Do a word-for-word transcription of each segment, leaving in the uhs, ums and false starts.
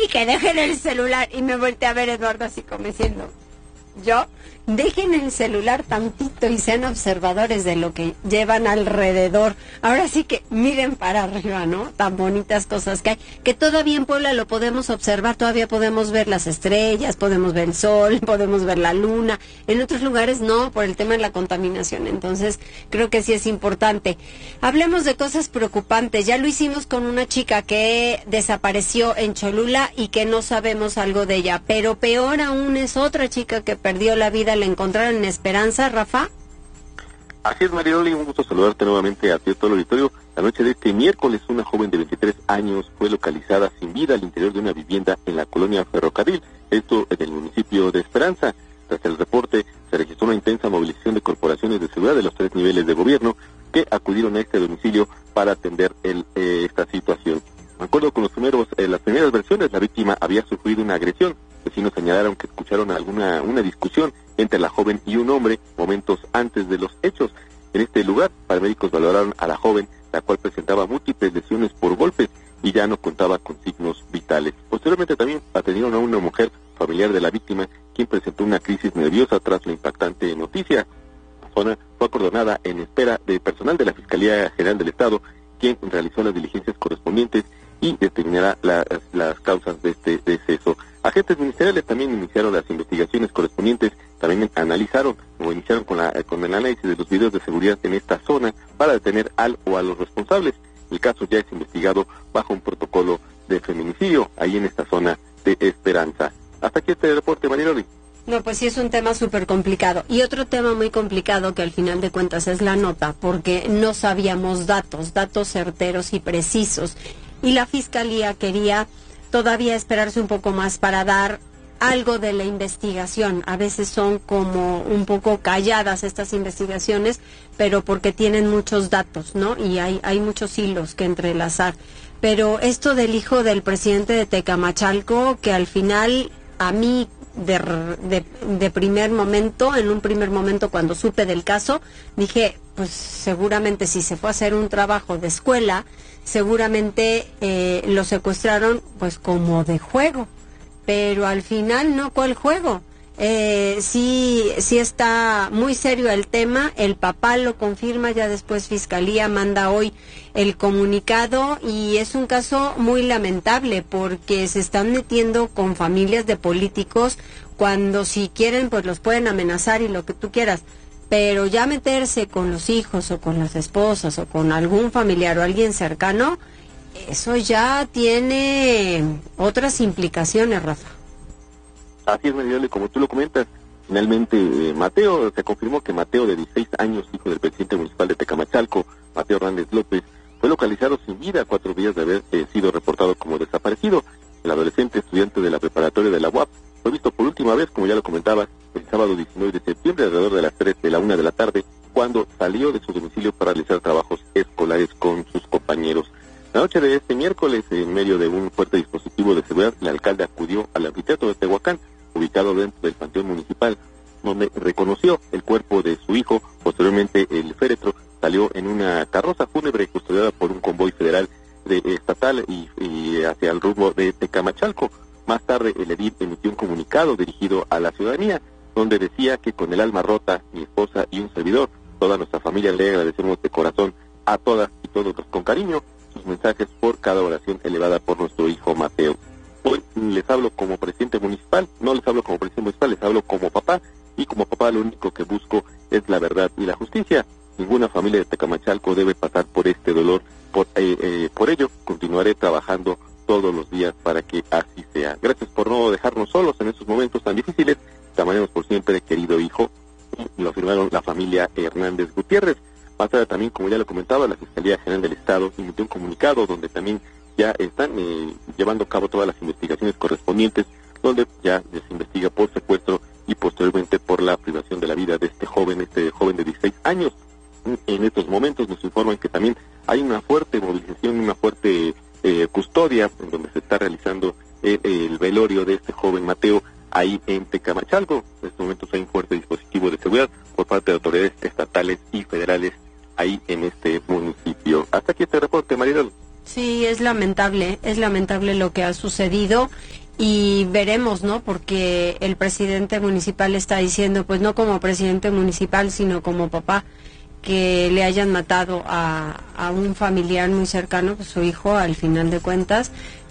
y que dejen el celular. Y me volteé a ver Eduardo así como diciendo, yo, dejen el celular tantito y sean observadores de lo que llevan alrededor. Ahora sí que miren para arriba, ¿no? Tan bonitas cosas que hay, que todavía en Puebla lo podemos observar, todavía podemos ver las estrellas, podemos ver el sol, podemos ver la luna. En otros lugares no, por el tema de la contaminación. Entonces, creo que sí es importante. Hablemos de cosas preocupantes. Ya lo hicimos con una chica que desapareció en Cholula y que no sabemos algo de ella, pero peor aún es otra chica que perdió la vida. ¿Le encontraron en Esperanza, Rafa? Así es, Marioli, un gusto saludarte nuevamente a ti, todo el auditorio. La noche de este miércoles, una joven de veintitrés años fue localizada sin vida al interior de una vivienda en la colonia Ferrocarril, esto en el municipio de Esperanza. Tras el reporte, se registró una intensa movilización de corporaciones de seguridad de los tres niveles de gobierno que acudieron a este domicilio para atender el, eh, esta situación. De acuerdo con los primeros, eh, las primeras versiones, la víctima había sufrido una agresión. Vecinos señalaron que escucharon alguna una discusión entre la joven y un hombre momentos antes de los hechos. En este lugar, paramédicos valoraron a la joven, la cual presentaba múltiples lesiones por golpes y ya no contaba con signos vitales. Posteriormente también atendieron a una mujer familiar de la víctima, quien presentó una crisis nerviosa tras la impactante noticia. La zona fue acordonada en espera de personal de la Fiscalía General del Estado, quien realizó las diligencias correspondientes y determinará la, las causas de este deceso. Agentes ministeriales también iniciaron las investigaciones correspondientes, también analizaron o iniciaron con, la, con el análisis de los videos de seguridad en esta zona para detener al o a los responsables. El caso ya es investigado bajo un protocolo de feminicidio ahí en esta zona de Esperanza. Hasta aquí este reporte, Mariloli. No, pues sí es un tema súper complicado. Y otro tema muy complicado que al final de cuentas es la nota, porque no sabíamos datos, datos certeros y precisos. Y la Fiscalía quería todavía esperarse un poco más para dar algo de la investigación. A veces son como un poco calladas estas investigaciones, pero porque tienen muchos datos, ¿no? Y hay, hay muchos hilos que entrelazar. Pero esto del hijo del presidente de Tecamachalco, que al final a mí de, de, de primer momento, en un primer momento cuando supe del caso, dije, pues seguramente si se fue a hacer un trabajo de escuela, seguramente eh, lo secuestraron pues como de juego, pero al final no, ¿cuál juego? Eh, sí, sí está muy serio el tema, el papá lo confirma, ya después Fiscalía manda hoy el comunicado y es un caso muy lamentable porque se están metiendo con familias de políticos cuando si quieren pues los pueden amenazar y lo que tú quieras. Pero ya meterse con los hijos o con las esposas o con algún familiar o alguien cercano, eso ya tiene otras implicaciones, Rafa. Así es, Mariloli, como tú lo comentas, finalmente eh, Mateo, se confirmó que Mateo, de dieciséis años, hijo del presidente municipal de Tecamachalco, Mateo Hernández López, fue localizado sin vida a cuatro días de haber eh, sido reportado como desaparecido. El adolescente estudiante de la preparatoria de la U A P fue visto por última vez, como ya lo comentaba, el sábado diecinueve de septiembre, alrededor de las tres de la una de la tarde, cuando salió de su domicilio para realizar trabajos escolares con sus compañeros. La noche de este miércoles, en medio de un fuerte dispositivo de seguridad, el alcalde acudió al anfiteatro de Tehuacán, ubicado dentro del panteón municipal, donde reconoció el cuerpo de su hijo. Posteriormente, el féretro salió en una carroza fúnebre custodiada por un convoy federal de, estatal y, y hacia el rumbo de Tecamachalco. Más tarde, el edil emitió un comunicado dirigido a la ciudadanía, donde decía que con el alma rota, mi esposa y un servidor, toda nuestra familia, le agradecemos de corazón a todas y todos con cariño sus mensajes por cada oración elevada por nuestro hijo Mateo. Hoy les hablo como presidente municipal, no les hablo como presidente municipal, les hablo como papá, y como papá lo único que busco es la verdad y la justicia. Ninguna familia de Tecamachalco debe pasar por este dolor, por, eh, eh, por ello continuaré trabajando todos los días para que así sea. Gracias por no dejarnos solos en estos momentos tan difíciles, te amaremos por siempre, querido hijo, y lo afirmaron la familia Hernández Gutiérrez. Más tarde también, como ya lo comentaba, la Fiscalía General del Estado emitió un comunicado donde también ya están eh, llevando a cabo todas las investigaciones correspondientes, donde ya se investiga por secuestro y posteriormente por la privación de la vida de este joven, este joven de dieciséis años. En estos momentos nos informan que también hay una fuerte movilización, una fuerte eh, custodia, en donde se está realizando el, el velorio de este joven Mateo ahí en Tecamachalco. En estos momentos hay un fuerte dispositivo de seguridad por parte de autoridades estatales y federales ahí en este municipio. Hasta aquí este reporte, Marilol. Sí, es lamentable, es lamentable lo que ha sucedido y veremos, ¿no? Porque el presidente municipal está diciendo, pues no como presidente municipal, sino como papá, que le hayan matado a, a un familiar muy cercano, pues su hijo, al final de cuentas.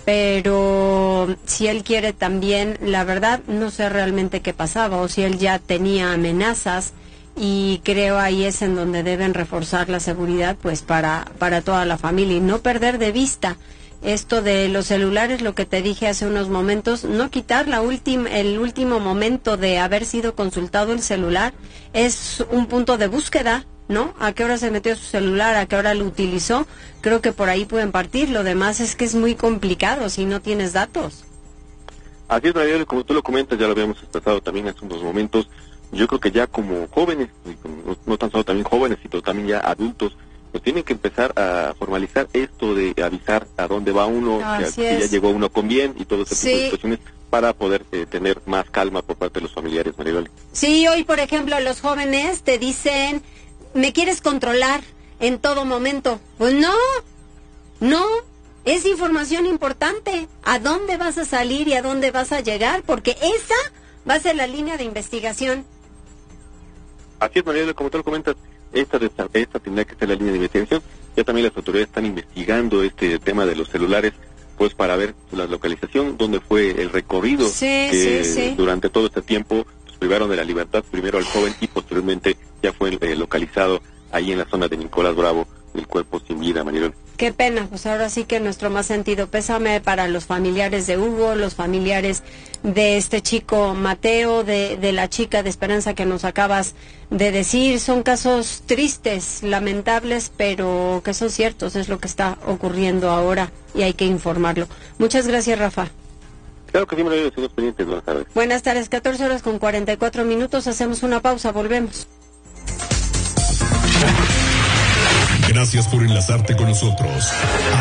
Pero si él quiere también, la verdad, no sé realmente qué pasaba, o si él ya tenía amenazas, y creo ahí es en donde deben reforzar la seguridad, pues para, para toda la familia, y no perder de vista esto de los celulares, lo que te dije hace unos momentos, no quitar la última, el último momento de haber sido consultado el celular, es un punto de búsqueda, ¿no? ¿A qué hora se metió su celular? ¿A qué hora lo utilizó? Creo que por ahí pueden partir. Lo demás es que es muy complicado si no tienes datos. Así es, María, como tú lo comentas, ya lo habíamos expresado también hace unos momentos. Yo creo que ya como jóvenes, no, no tan solo también jóvenes, sino también ya adultos, pues tienen que empezar a formalizar esto de avisar a dónde va uno, que, que ya llegó uno con bien y todo ese tipo sí. de situaciones para poder eh, tener más calma por parte de los familiares, Maribel. Sí, hoy por ejemplo los jóvenes te dicen, ¿me quieres controlar en todo momento? Pues no, no, es información importante. ¿A dónde vas a salir y a dónde vas a llegar? Porque esa va a ser la línea de investigación. Así es, María, como tú lo comentas, esta, esta tendría que ser la línea de investigación. Ya también las autoridades están investigando este tema de los celulares, pues para ver la localización, dónde fue el recorrido sí, que sí, sí. durante todo este tiempo pues, privaron de la libertad primero al joven y posteriormente ya fue eh, localizado ahí en la zona de Nicolás Bravo, el cuerpo sin vida, Maribel. Qué pena, pues ahora sí que nuestro más sentido pésame para los familiares de Hugo, los familiares de este chico Mateo, de, de la chica de Esperanza que nos acabas de decir. Son casos tristes, lamentables, pero que son ciertos, es lo que está ocurriendo ahora y hay que informarlo. Muchas gracias, Rafa. Claro que sí, María, estamos pendientes. Buenas tardes. Buenas tardes, catorce horas con cuarenta y cuatro minutos, hacemos una pausa, volvemos. Gracias por enlazarte con nosotros.